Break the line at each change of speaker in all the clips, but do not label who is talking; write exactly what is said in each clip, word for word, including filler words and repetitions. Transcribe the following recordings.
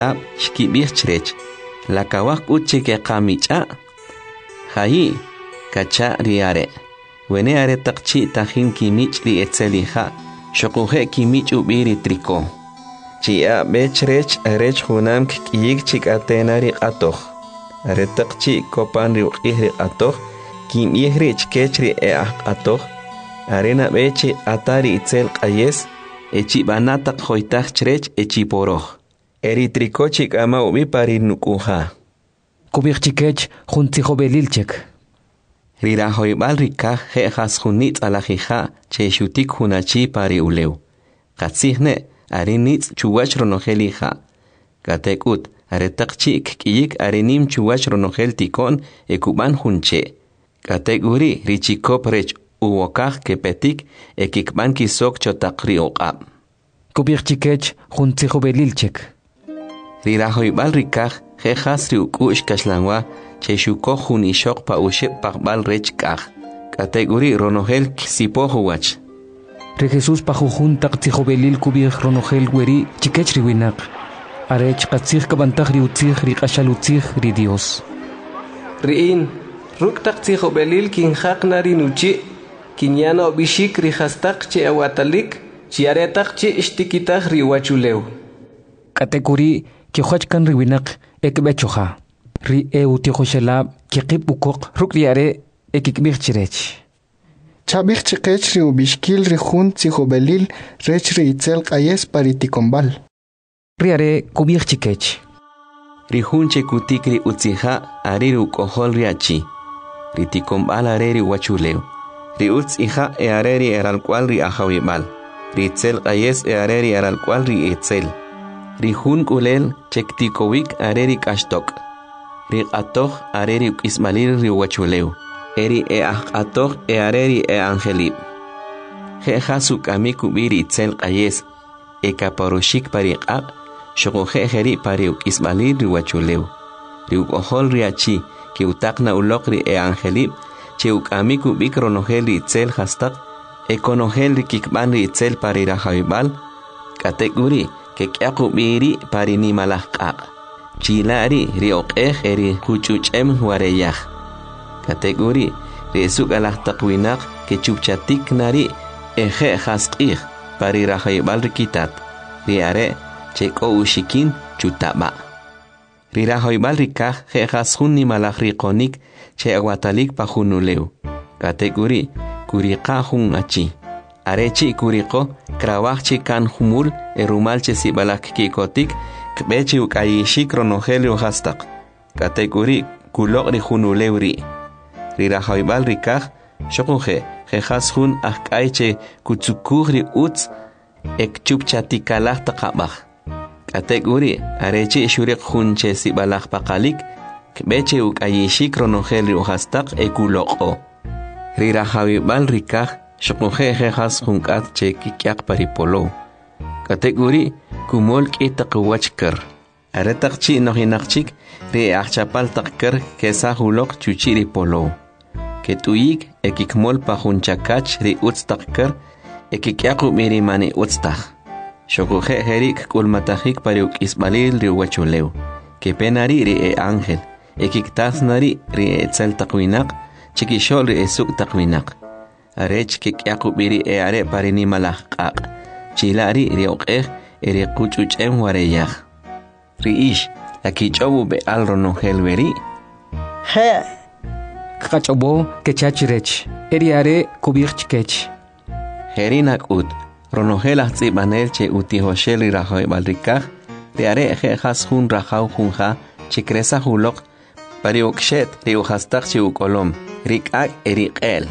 ab shkibichrech la kawak uche ke qamicha hayi kacha riare wene are taqchi tajin kimich ri etzeliha shoquje kimich ubiri triko chia bechrech arech hunam kiyik chikatenari qatoh are taqchi kopan ri uqihri qatoh kim yehrich kechri e aqatoh arena bechi atari itzel qayes echi banata khoitach chrech echi poroh eri trikochik ama ubi pari nukuha
kubichikech juntijo belilchek
rira hoybal rika he has junit alajija che shutik hunachi pari uleu qatsihne arinit chuwach ronojelija katekut aretaqchik kiyik arinim chuwach ronojel tikon ekuban junche kateguri richikop rech uwokaj kepetik ekikban kisok chotaqri oqab
kubichikech juntijo belilchek
rira hoybal rikaj he has ri ukush kaslanwa che shuko jun ishok pa ushe paqbal rech kaj kateguri ronojel sipohuwach
re Jesús pa jujun taqtijo belil kubij ronojel weri chikech riwinak arech qatzij kabantaj ri utzij ri qashal utzij ri Dios
riin ruk taqtijo belil kin haqna ri nuchi kinyano bishik ri hastaq che awatalik chi aretaq che ishtikitaj ri wachuleu
kateguri ki khachkan riwinak ekbechoja ri eutijoshelab ki qib ukok ruk ri are ekikbij chirech
Chabich chiqech ri ubishkil ri jun tzijo belil rech ri itzel qayes paritikombal.
Riare kubich chikech.
Ri jun chekutik ri utzija ari ri ukohol ri achi. Ri tikombal are ri wachuleu. Ri utzija e are ri eral cual ri ajawimal. Ri itzel qayes e are ri eral cual ri itzel. Ri jun kulel chektikowik are ri kashtok. Ri qatoj are ri ukismalil ri wachuleu. Eri e aqatoh e areri e angelib. Je hasuk amiku biri itzel qayes. E kaparoshik pari qaq. Shoko je jeri pari uk ismalil riwachuleu. Riuk ohol riachi. Ki utakna ulokri e angelib. Che uk amiku bikronogel ri itzel hastak. E konogel ri kikban ri itzel pari rajaibal. Kateguri ke kyaku biri pari ni malah qaq. Chilari ri oqej eri huchuchem wareyaj. Kategori resuk alah taqwinak ke chupchatik nari eje hasqih pari rajaybal rikitat riare cheko ushikin chutaba ri rajaybal rikaj je hasun ni malaj riqonik che aguatalik pajunuleu kategori kuriqa jun achi arechi kuriqo krawaj kan humul erumal che sibalak kikotik kbechi ukayishik ronogelio hastaq kategori kulok ri junuleu ri Rira haibal rikaj, shokuje, jejas jun akaiche kutsukugri utz, ek chupchatikalaj taqabaj. Kateguri, areche shurek junche sibalaj pakalik, kbeche ukayishik ronogel ri uhastaq ekuloko. Rira haibal rikaj, shokuje jejas junkat che kikyak paripolo. Kateguri, kumol kitaqwachkar. Aretaqchi nohinaqchik, ri achapal taqkar kesahulok chuchiri polo. Ketuyik ekikmol pajunchakach ri utztakkar ekikyaku miri mani utztaj. Shokuje herik kulmatajik pariuk isbalil ri wachuleu. Kepenari ri e ángel. Ekiktasnari ri e tzel taqwinak. Chikishol ri e suk taqwinak. Arech kikyaku miri e are parini malaj qaq. Chilari ri oqej eri quchuchem wareyaj. Ri ish akichobu be al ronogel veri.
He
Kachobo kechachirech. Eriare kubirchkech.
Herinak ut. Ronogel azzibanel che utihoshel rajoy balrikaj. Riare je has jun rajau junja. Chikresa hulok. Pariukshet riuhastak chiukolom. Rikak erikel.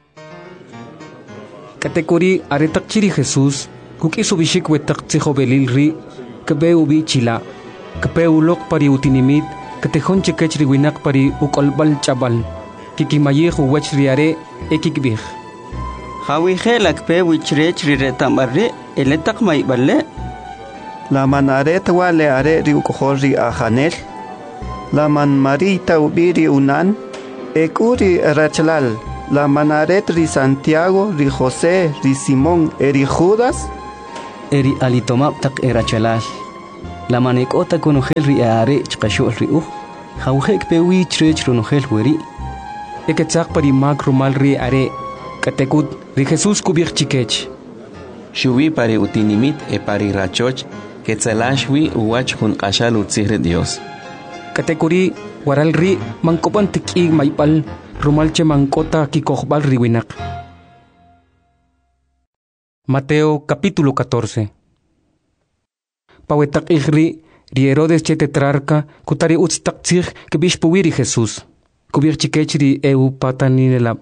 Kategori aretak chiri Jesús. Kukisubishik wetak tzijo belil ri. Kebe ubi chila. Kebe ulok pari utinimit. Katejón chikech riwinak pari ukolbal chabal. Kikimayej uwach riare ekikbij.
Hawije lakpe wichrech riretambarre eletak maiballe.
La manaret wale are ri ukohori ajanel. La man marita ubiri unan. Ekuri rachlal. La manaret ri Santiago, ri José, ri Simón, eri Judas.
Eri alitomap tak erachalal. La manekota konogel ri are chqashol ri u. Khawhek pewi chrech ronogel weri. Eketsak pari mag rumal ri are katekut ri Jesus kubir chikech.
Shubi pari utinimit e pari rachoch ketzalashwi uwach hun qashal utzihre Dios.
Katekuri waral ri mangkopan tiki maipal rumalche mangkota kikohbal riwinak. Mateo capítulo catorce. Pawetak igri ri Herodes che tetrarca kutari utstaktzig kebish puwiri Jesus. Kubir chikech ri eu pataninelab.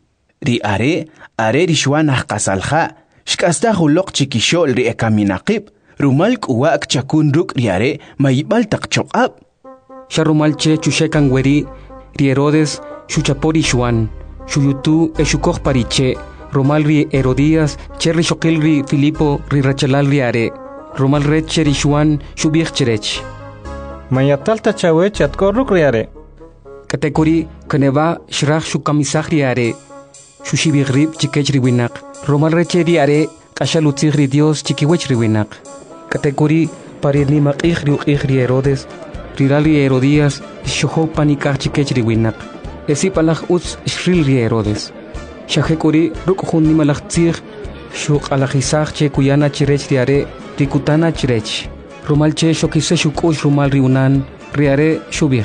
Ri are are ri shwanah qasalha shkasta khuluq chikishol ri ekaminaqib rumal kuwak chakun ruk ri are maibal taqchoqab.
Sharumalche chushekan weri ri Herodes shuchapori shwan shuyutu eshukoj pariche romal ri Herodías cherri shokil ri Filipo ri rachalal ri are romal red cheri shwan shubich cherech
mayatalta chawech atkorruk ri are
katekuri kaneva shrach shukamisach ri are shushibigrib chikech ri winak romal red cheri are kashalutzig ri Dios chikiwech ri winak katekuri parirni maqig ri uqig ri Herodes rirali Herodías shoho panikach chikech ri winak esi palach uts shril ri Herodes shahekuri ruk hunni malachtzig shuk alajisach che kuyana chirech ri are rikutana chirech rumal che shokise shukush rumal ri unan ri are shubich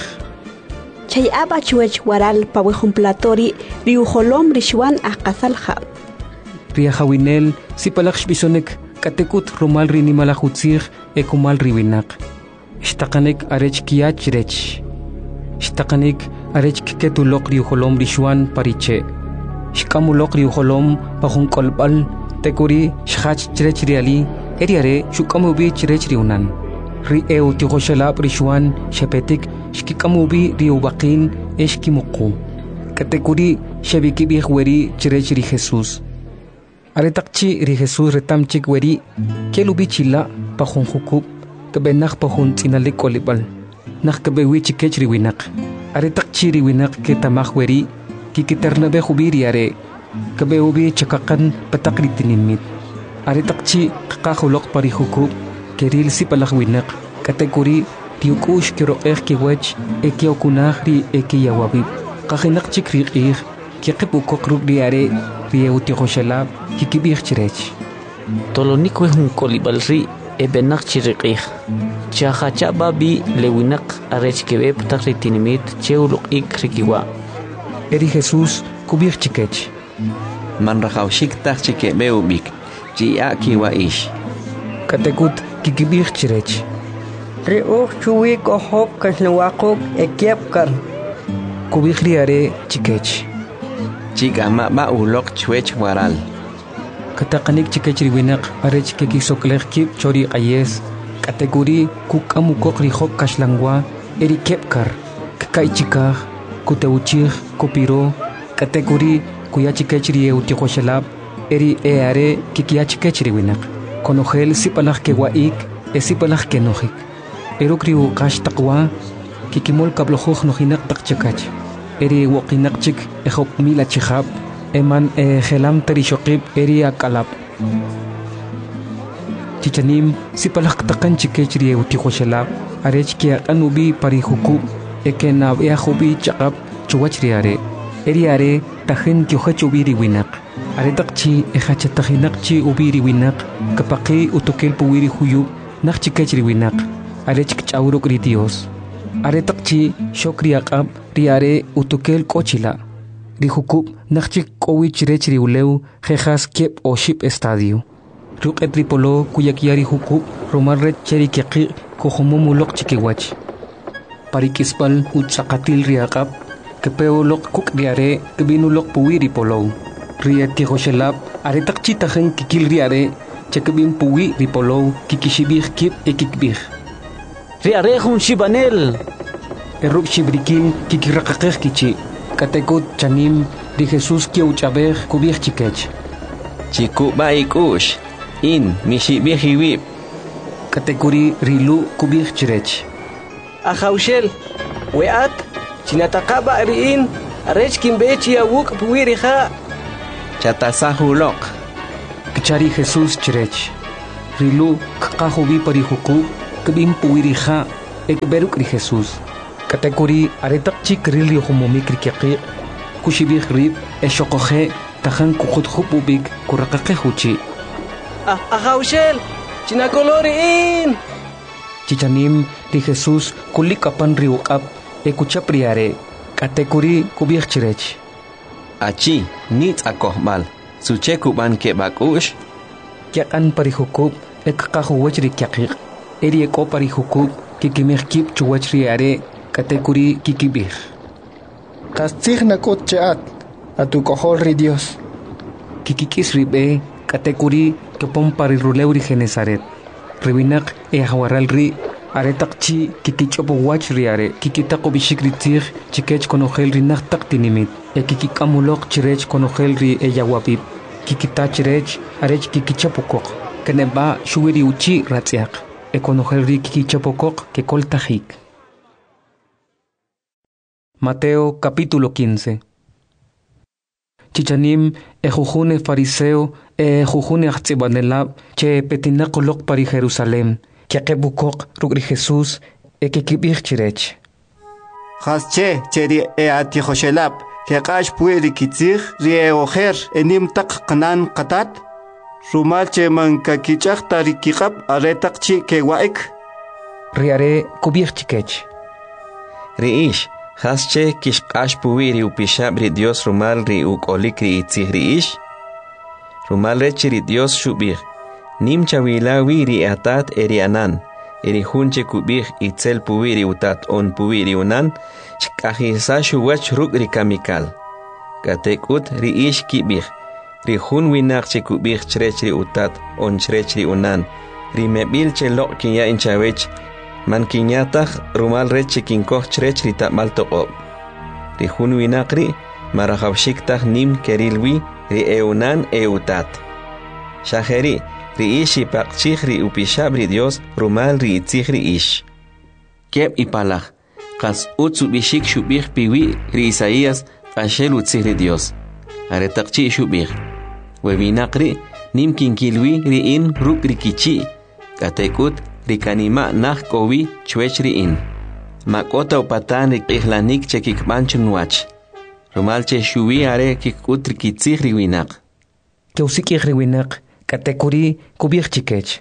chay aba chuech waral pawejun platori ri uholom ri shwan aqasalha
ri hawinel si palach bisonek katekut rumal ri nimalachutzig ekumal ri winak Shtakanik arech kiach rech. Shtakanik arech kiketulok ri uholom ri shwan pariche. Shkamulok ri uholom pahun kolbal tekuri shach chrech ri ali eriare shukamubi chrech ri unan. Ri eu tihoshalab ri shwan shepetik shkikamubi ri ubaqin eshkimuku. Katekuri shebikibi weri chrech ri Jesus. Aretakchi ri Jesus retamchik weri kelubi chila pahun hukub kebenak pahun tinalik kolibal nak kebewi chikech riwinak are takchi riwinak ke tamah weri ki kitarnabe khubiri are kebeubi chakakan patakri tinimit are takchi qaqulok pari hukub keril sipalak winak kategori tiukush kiro er ki wech e ki okunah ri e ki yawabi qahinak chikri qir ki qibu kokruk ri are ri uti khoshalab ki kibir chirech
tolonik we hun kolibal ri e benak chiriqih chaha chababi lewinak arech kebe patak ritinimit cheuluk ik rikiwa
eri Jesus kubir chikech
man rahawshik tak chikebe ubik chi akiwa ish
katekut kikibir chirech
ri uch chuwi kohop kashlawaquk ekiapkar
kubir riare chikech
chikama ba ulok chwech waral
katakanik chikech riwinak arech kekisoklech kip chori ayes kategori kukamukok rihok kashlangwa eri kepkar kakai chikah kuteuchih kopiro kategori kuya chikech ri eutihoshalab eri eare kikia chikech riwinak konogel sipalach kewaik esipalach kenojik eruk ri uqash taqwa kikimol kablojuj nojinak takchakach eri woqinak chik ehop mila chihab eman e gelam terishokib eri akalap chichanim sipalak takan chikech ri eutihoshalab arech ki anubi pari hukub ekenab e hubi chaqab chuwach ri are eri are tahin kyohach ubiri winak are takchi e hachatahinakchi ubiri winak kapaqi utokel puwiri huyub nak chikech ri winak arech kchawruk ri Dios are takchi shokri aqab ri are utokel kochila ri hukub nakchik kowich rech ri uleu jejas kep o ship estadio ruk etripolo kuyakiari hukub romal red cheri kiqi kohomumulok chikiwach parikispal utsakatil ri aqab kepeolok kuk diare kebinulok puwiri polo ri etihoshelab are takchi tahen kikil ri are chekebin puwi ri polo kikishibih kip ekikbih
ri are hun shibanel
eruk shibrikin kikirakakeh kichi katekut chanim ri Jesus kiuchabej kubih chikech
chiku baikush in mishibihiwib
katekuri rilu kubih chirech
ahaushel weat chinataqaba riin arech kimbechi awuk puwiriha
chatasahulok
kichari Jesus chirech rilu kaqahubi pari hukub kbim puwirija ekberuk ri Jesús katekuri aretak chik rili humumik rikiqi kushibik rib eshokoje tajan kukut hupubik kurakake huchi
ah ahaushel chinakolorin
chichanim ri Jesús kulikapan riukap ekuchapriare katekuri kubik chirech
achi nit akohbal suche kuban ke bakush
yakan parihukub ekkahuwach rikiqi eri eko parihukub kikimikip chuwach riare katekuri kikibir
kastig nakot chaat atu kohol ri Dios
kikikis ribe katekuri kepom pariruleu ri Genesaret ribinak e hawaral ri aretak chi kikichopo wach riare kikitako bishik ritir chikech konogel ri naktak tinimit e kikikamulok chirech konogel ri e yawapip kikita chirech arech kikichapokok keneba shuwiri uchi ratziak e konogel ri kikichapokok que koltajik. Mateo capítulo quince. Chichanim e jujune fariseo e jujune achtsibanelab che petinakolok pari Jerusalem que akebukok rugri Jesús e que kibir chirech.
Hasche cheri e ati joshelab que qash pueri kitzig rie ojer enim tak qanan qatat rumal che man kakichaq tarikikab aretak chi ke waik
riare kubir chikech.
Riish hasche kishqash puwiri upishab ri Dios rumal ri ukolik ri itzig riish rumal rechi ri Dios shubir nim chawilawi ri atat eri anan eri hunche kubir itzel puwiri utat on puwiri unan chqahisa shuwach ruk ri kamikal katekut riish kibir ri hun winak che kubir chrech ri utat on chrech ri unan ri mebil che lo kinya inchawech man kinyataj rumal rechi kinkoh chrech ri tamal toqob ri hun winaqri marajawshiktaj nim kerilwi ri eunan eutat shajeri ri ishi paqchij ri upishab ri Dios rumal ri itzij ri ish keb ipalaj qas utsu bishik shubij piwi ri Isaías qashel utzij ri Dios aretaqchi shubij webinaqri nim kinkilwi ri in ruk ri kichi katekut rikanima nah kowi chwech ri in makota upatan ri ihlanik che kikbanchun wach rumal che shuwi are kikut ri kitzij ri winaq
Keusikij ri winaq katekuri kubir chikech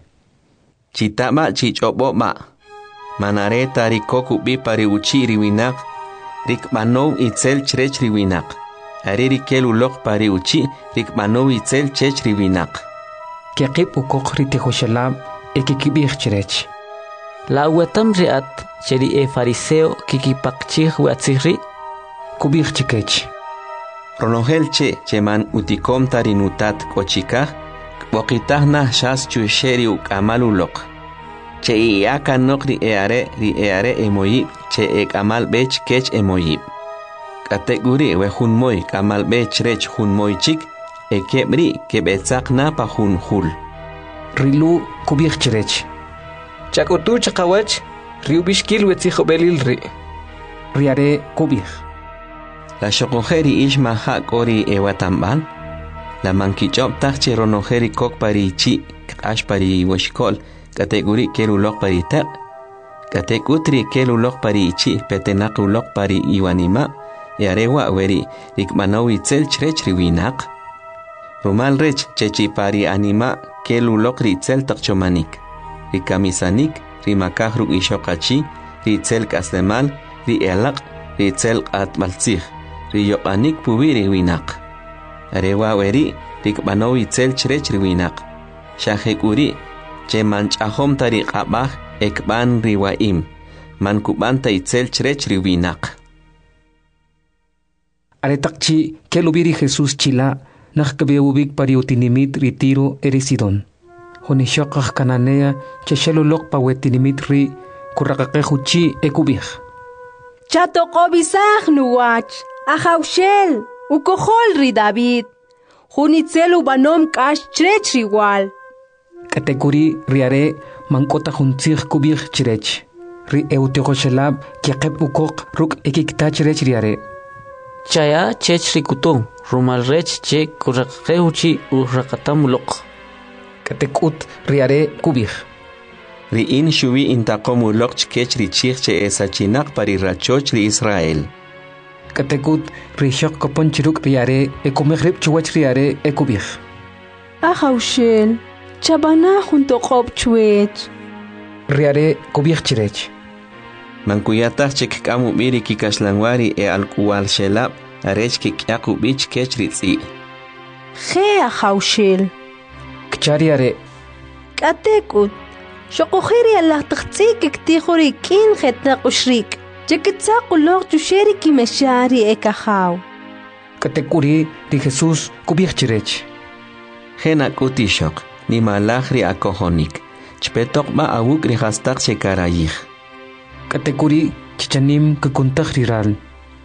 chitama chichobo ma manare tari koku bi pari uchi ri winaq rikmanov itzel chrech ri winaq ari rikel ulok pari uchi rikmanov itzel chech ri winaq
kekip ukok ri tejoshalab ekikibir chirech
la wetam riat cheri e fariseo kikipakchih watziri
kubir chikech
ronogel che cheman utikom tarinutat kochikah Bokitah nah shas chusheri ukamal ulok. Che iaka nok ri eare ri eare emoyib che ek amal bech kech emoyib. Kateguri we hun moy kamal bech rech hun moy chik e kebri kebetzak na pa hun hul.
Rilu kubir chirech.
Chakutu chakawach riubishkil wetzijo belil ri.
Riare kubir.
La shokojeri ishma hak ori ewatambal. La mankichop tachi ronojeri kok pari chi ash pari washkol kategori kelulok pari tak katekutri kelulok pari chi petenak ulok pari iwanima yarewa weri rikmanawi tzel chrech riwinak rumal rech chechi pari anima kelulok ritzel takchomanik rikamisanik rimakah ru ishokachi ritzel kaslemal ri elak ritzel atmaltzig riyopanik puwiri winak arewa weri rikmanaw itzel chrech riwinak shahekuri che manchahom tariq abah ekban riwaim man kubanta itzel chrech riwinak
aretakchi kelubiri Jesús chila nakbeubik pariutinimit ritiro erisidon honishokah kananea che shelulok pawetinimit ri kurakaqehuchi ekubih
chato qobisah nuwach ahawshel Ukohol ri David, Junitzel ubanom kash chrech riwal.
Katekuri riare mankota juntzig kubir chrech. Ri eutegoshelab kiaqeb ukok ruk ekikta chrech riare.
Chaya chech rikuto, rumal rech che kurakeuchi urakatamulok.
Katekut riare kubir.
Riin shubi intaqomu loqch kech richich esachinak pari rachoch ri Israel.
Katekut rishok kopon chiruk riare ekomegrib chuwach riare ekubich.
Ahaushel, chabana junto qob chuech.
Riare kubich chirech.
Mankuyatach chik kamu miri kikashlangwari e alkuwal shelab arech kikyaku bich kech ritzi.
Ge ahaushel.
Kchariare.
Katekut. Shokohiri Allah takhti kiktihuri kin khetna ushrik. Chekitsaqu log chusheri kimeshari ekahaw.
Katekuri di Jesús kubich chirech.
Gena kutishok ni malachri akohonik. Chpetok ma awuk ri hastak chekarayih.
Katekuri chichanim kukuntach riral.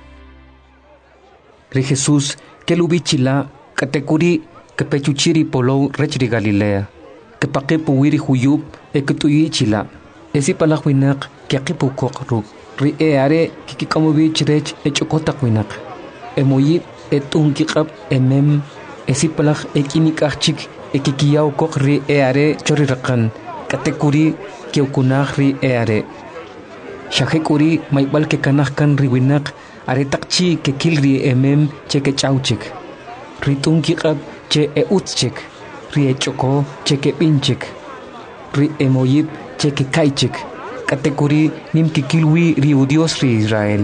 Ri Jesús que lubichila katekuri que pechuchiri polo rechri Galilea. Que paqipu wiri huyub e que tuyi chila. Esi palahwinak que aqipu kokruk. Ri e are kikikamubi chirech e chokotak winak. E moyib e tunkiqab e mem. Esi palah e kinikachik e kikiyaw kok ri e are chorirakan. Katekuri que ukunach ri e are. Shahekuri maibal que kanahkan ri winak. Are takchi que kilri e mem che que chauchik. Ri tunkiqab che e utchik. Ri e choko che que pinchik. Ri e moyib che que kaichik. Katekuri nim kikilwi ri udios ri Israel.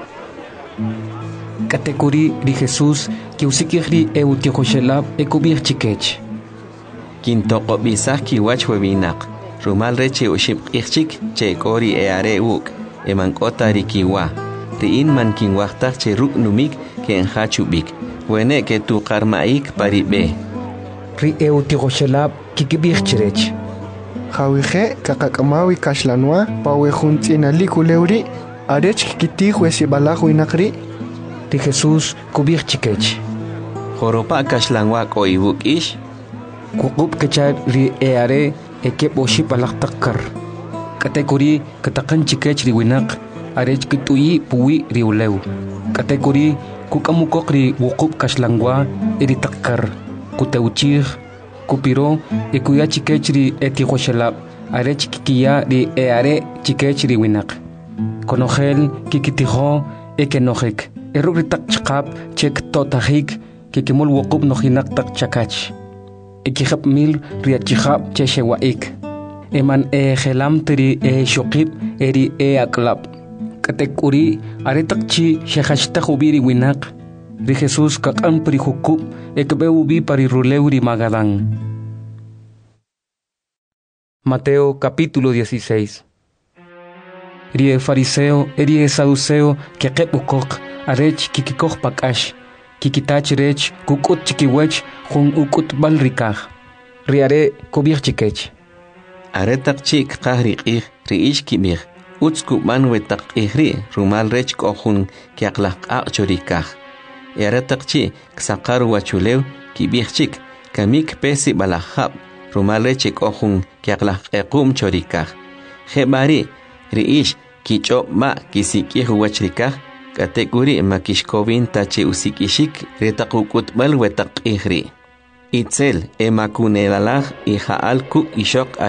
Katekuri ri Jesús que usikiri e utiohoshelab e kubir chikech.
Kintoko bisah kiwach webinak. Rumal reche ushib ichik che kori e are uk. E mankota ri kiwa. Riin man kinwachtak che ruk numik ke enhachubik. Wene ke tu karmaik paribe.
Ri e utiohoshelab kikibir chirech.
Jawije kakakamawi kashlanwa pawe juntinali kuleuri arech kitih wesi balahu inakri.
Ri Jesús kubir chikech.
Joropa kashlanwa ko ibuk ish.
Kukub kechar ri e are e kep oship alak takkar. Katekuri katakan chikech ri winak arech kituyi puwi ri ulew. Katekuri kukamukok ri wukub kashlangwa iri takkar. Kuteuchir kupiro e kuya chikech ri etihoshelab arech kikiya ri e are chikech ri winak. Konogel kikitiho e kenojek. Eruk ri tak chikap chek totahik kikimul wukub nohinak tak chakach. Ekihap mil riachihap cheshewaik. Eman e gelam teri e shokip eri e aklap. Katekuri aretakchi shehashta hubiri winak. Ri Jesús kakam pri hukub ekbeubi pari ruleuri magadán. Mateo capítulo dieciséis. Ri e fariseo eri e saduceo que kepukok arech kikikok pakash. Kikitach rech kukut chikiwech jun ukut balrikaj. Riare kubir chikech.
Aretak chik kahri qih riish kibir. Utsku manwe tak ihri rumal rech kohun kiaklak akchorikaj. Aretak chi ksakaru wachulew kibir chik kamik pesi balahab rumal rech kohun kiaklak ekum chorikaj. Hebari riish kicho ma kisikih wachrikaj. Kategori makishkovin tache usikishik retakukut bal wetak ihri. Itzel emakunelalah iha alku ishok